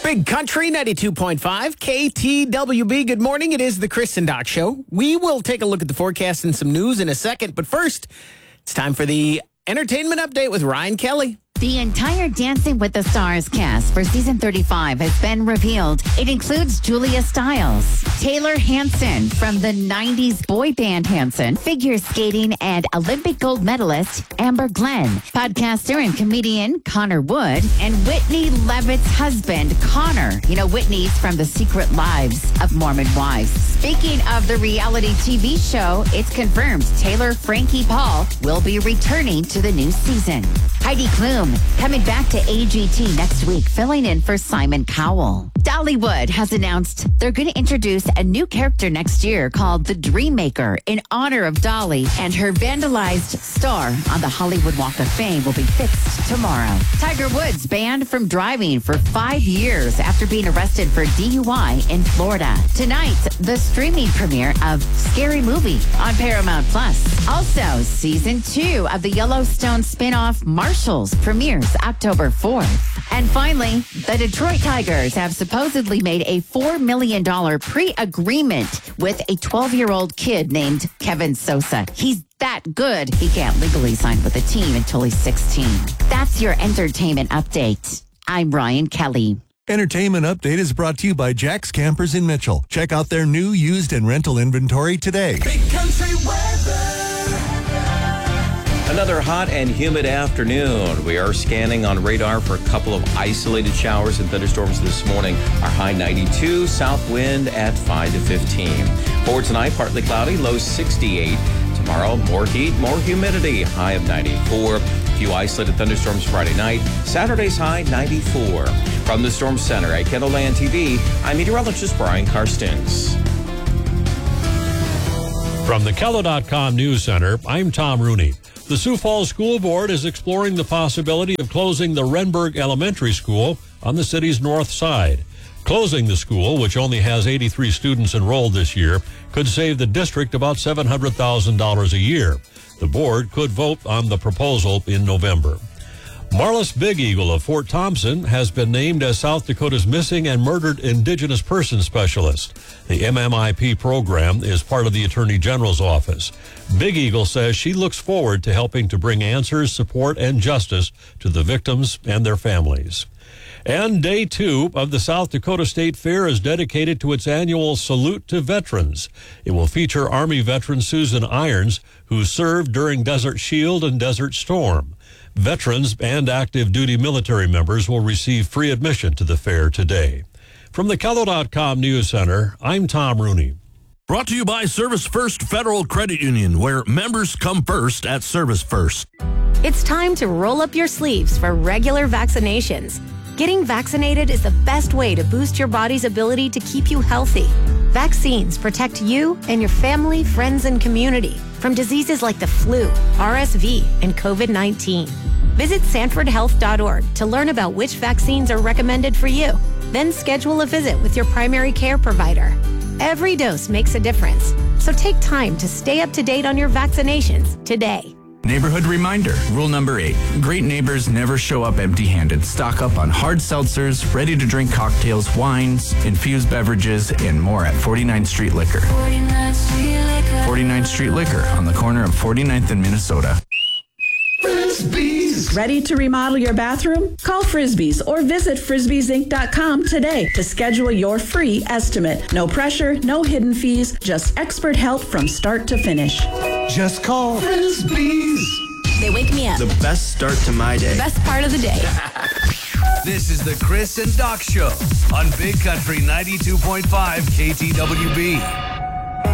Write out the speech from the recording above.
Big Country 92.5 KTWB. Good morning. It is the Chris and Doc Show. We will take a look at the forecast and some news in a second. But first, it's time for the entertainment update with Ryan Kelly. The entire Dancing with the Stars cast for season 35 has been revealed. It includes Julia Stiles, Taylor Hanson from the 90s boy band Hanson, figure skating and Olympic gold medalist Amber Glenn, podcaster and comedian Connor Wood, and Whitney Levitt's husband, Connor. You know, Whitney's from The Secret Lives of Mormon Wives. Speaking of the reality TV show, it's confirmed Taylor Frankie Paul will be returning to the new season. Heidi Klum coming back to AGT next week, filling in for Simon Cowell. Dollywood has announced they're going to introduce a new character next year called the Dreammaker in honor of Dolly, and her vandalized star on the Hollywood Walk of Fame will be fixed tomorrow. Tiger Woods banned from driving for 5 years after being arrested for DUI in Florida. Tonight, the streaming premiere of Scary Movie on Paramount Plus. Also, season 2 of the Yellowstone spinoff Marshals premieres October 4th. And finally, the Detroit Tigers have supposedly made a $4 million pre-agreement with a 12-year-old kid named Kevin Sosa. He's that good, he can't legally sign with the team until he's 16. That's your entertainment update. I'm Ryan Kelly. Entertainment Update is brought to you by Jack's Campers in Mitchell. Check out their new, used, and rental inventory today. Big Country weather. Another hot and humid afternoon. We are scanning on radar for a couple of isolated showers and thunderstorms this morning. Our high 92, south wind at 5 to 15. For tonight, partly cloudy, low 68. Tomorrow, more heat, more humidity, high of 94. A few isolated thunderstorms Friday night. Saturday's high 94. From the Storm Center at KENOLAND TV, I'm meteorologist Brian Karstens. From the KELO.com News Center, I'm Tom Rooney. The Sioux Falls School Board is exploring the possibility of closing the Renberg Elementary School on the city's north side. Closing the school, which only has 83 students enrolled this year, could save the district about $700,000 a year. The board could vote on the proposal in November. Marlis Big Eagle of Fort Thompson has been named as South Dakota's Missing and Murdered Indigenous Person Specialist. The MMIP program is part of the Attorney General's office. Big Eagle says she looks forward to helping to bring answers, support, and justice to the victims and their families. And day 2 of the South Dakota State Fair is dedicated to its annual Salute to Veterans. It will feature Army veteran Susan Irons, who served during Desert Shield and Desert Storm. Veterans and active duty military members will receive free admission to the fair today. From the KELO.com News Center, I'm Tom Rooney. Brought to you by Service First Federal Credit Union, where members come first at Service First. It's time to roll up your sleeves for regular vaccinations. Getting vaccinated is the best way to boost your body's ability to keep you healthy. Vaccines protect you and your family, friends, and community from diseases like the flu, RSV, and COVID-19. Visit SanfordHealth.org to learn about which vaccines are recommended for you. Then schedule a visit with your primary care provider. Every dose makes a difference, so take time to stay up to date on your vaccinations today. Neighborhood reminder. Rule number 8. Great neighbors never show up empty-handed. Stock up on hard seltzers, ready-to-drink cocktails, wines, infused beverages, and more at 49th Street Liquor. 49th Street Liquor on the corner of 49th and Minnesota. Frisbees. Ready to remodel your bathroom? Call Frisbees or visit frisbeesinc.com today to schedule your free estimate. No pressure, no hidden fees, just expert help from start to finish. Just call Frisbees. They wake me up. The best start to my day. The best part of the day. This is the Chris and Doc Show on Big Country 92.5 KTWB.